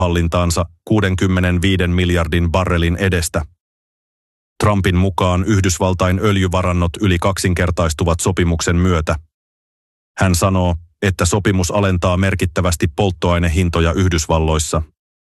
hallintaansa 65 miljardin barrelin edestä. Trumpin mukaan Yhdysvaltain öljyvarannot yli kaksinkertaistuvat sopimuksen myötä. Hän sanoo, että sopimus alentaa merkittävästi polttoainehintoja Yhdysvalloissa.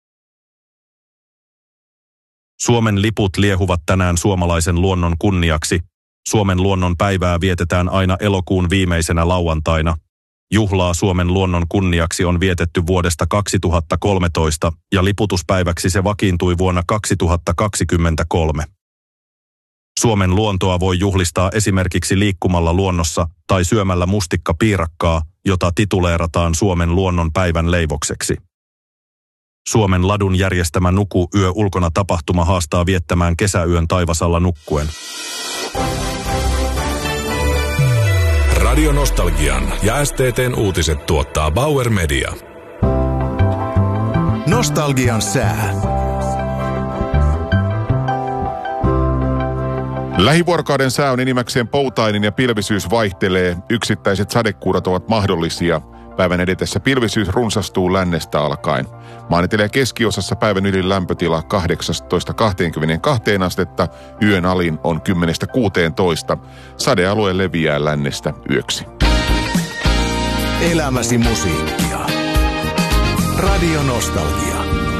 Suomen liput liehuvat tänään suomalaisen luonnon kunniaksi. Suomen luonnon päivää vietetään aina elokuun viimeisenä lauantaina. Juhlaa Suomen luonnon kunniaksi on vietetty vuodesta 2013 ja liputuspäiväksi se vakiintui vuonna 2023. Suomen luontoa voi juhlistaa esimerkiksi liikkumalla luonnossa tai syömällä mustikkapiirakkaa, jota tituleerataan Suomen luonnon päivän leivokseksi. Suomen Ladun järjestämä Nuku yö ulkona tapahtuma haastaa viettämään kesäyön taivasalla nukkuen. Radio Nostalgian ja STT:n uutiset tuottaa Bauer Media. Nostalgian sää. Lähivuorokauden sää on enimmäkseen poutainen ja pilvisyys vaihtelee. Yksittäiset sadekuurat ovat mahdollisia. Päivän edetessä pilvisyys runsastuu lännestä alkaen. Maan etelä- ja keskiosassa päivän ylin lämpötila 18-22 astetta. Yön alin on 10-16. Sadealue leviää lännestä yöksi. Elämäsi musiikkia. Radio Nostalgia.